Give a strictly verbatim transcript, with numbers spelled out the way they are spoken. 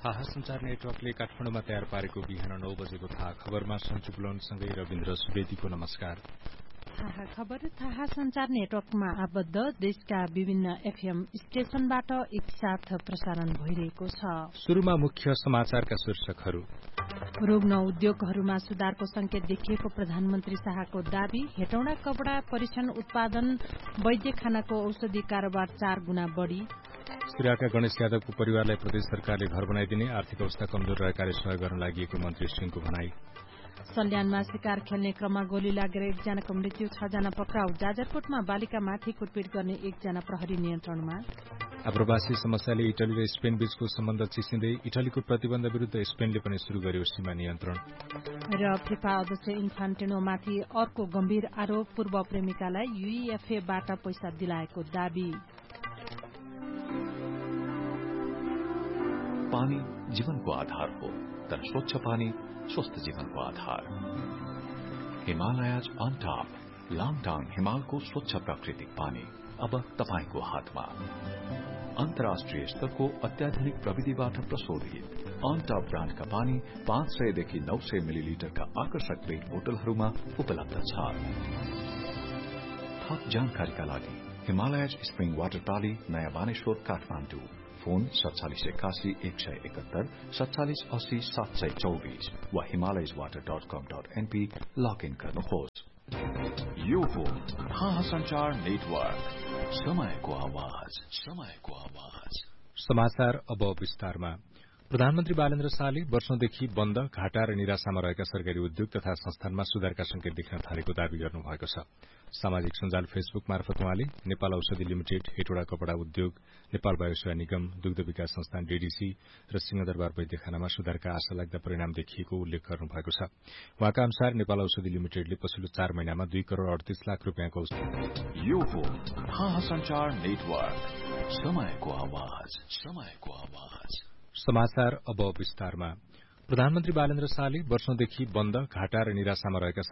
थाहा संचार नेटवर्कले काठमाडौँमा तयार पारेको बिहान नौ बजेको थाहा खबरमा सञ्चु बुलनसँगै रविन्द्र सुवेदीको नमस्कार। थाहा खबर थाहा संचार नेटवर्कमा आबद्ध देशका विभिन्न एफएम स्टेशनबाट एकसाथ प्रसारण भइरहेको छ। शुरूमा मुख्य समाचारका शीर्षकहरू। रोग्न उद्योगहरूमा सुधारको संकेत देखिएको प्रधानमन्त्री शाहको दावी। हेटौँडा कपड़ा परिक्षण उत्पादन वैद्य खानाको औषधि कारोबार चार गुणा बढ़ी। सिराका गणेश यादवको परिवारलाई प्रदेश सरकारले घर बनाइदिने आर्थिक अवस्था कमजोर रहेकाले सहयोग गर्न लागि मन्त्री सिंहको भनाई। सल्यानमा शिकार खेल्ने क्रममा गोली लागेर एकजनाको मृत्यु, छ जना पक्राउ। जाजरकोटमा बालिकामाथि कुटपिट गर्ने एकजना प्रहरी नियन्त्रणमा। आप्रवासी समस्याले इटली र स्पेन बीचको सम्बन्ध चिसिँदै इटलीको प्रतिबन्ध विरूद्ध स्पेनले पनि शुरू गर्यो सीमा नियन्त्रण। र फिफा अध्यक्ष इन्फान्टिनोमाथि अर्को गम्भीर आरोप, पूर्व प्रेमिकालाई यूईएफएबाट पैसा दिलाएको दावी। पानी जीवनको आधार हो, तर स्वच्छ पानी स्वस्थ जीवनको आधार। हिमालयज अन टप लाङटाङ हिमालको स्वच्छ प्राकृतिक पानी अब तपाईको हातमा। अन्तर्राष्ट्रिय स्तरको अत्याधुनिक प्रविधिबाट प्रशोधित अन टप ब्रान्डका पानी पाँच सयदेखि नौ सय मिलिलिटरका आकर्षक रेट बोतलहरूमा उपलब्ध छ। थप जानकारीका लागि हिमालयज स्प्रिङ वाटर प्राली, नयाँ बानेश्वर, काठमाडौँ। फोन सत्तालिस एकासी एक सय एकहत्तर सत्तालिस अस्सी सात सय चौबीस वा हिमालयज वाटर डट कम डट एनपी लगइन गर्नुहोस्। यो हो थाहा संचार नेटवर्क, समयको आवाज, समयको आवाज। समाचार अब विस्तारमा। प्रधानमन्त्री बालेन्द्र शाहले वर्षौंदेखि बन्द, घाटा र निराशामा रहेका सरकारी उद्योग तथा संस्थानमा सुधारका संकेत देख्न थालेको दावी गर्नुभएको छ। सामाजिक सञ्जाल फेसबुक मार्फत उहाँले नेपाल औषधि लिमिटेड, हेटौडा कपड़ा उद्योग, नेपाल वायुसेवा निगम, दुग्ध विकास संस्थान डीडीसी र सिंहदरबार वैद्यखानामा सुधारका आशा लाग्दा परिणाम देखिएको उल्लेख गर्नुभएको छ। उहाँका अनुसार नेपाल औषधि लिमिटेडले पछिल्लो चार महिनामा दुई करोड़ अडतीस लाख रूपियाँको औषधि। यो हो थाहा संचार नेटवर्क, समयको आवाज, समयको आवाज। समाचार अब विस्तारमा। प्रधानमन्त्री बालेन्द्र शाहले वर्षौंदेखि बन्द, घाटा र निराशामा रहेका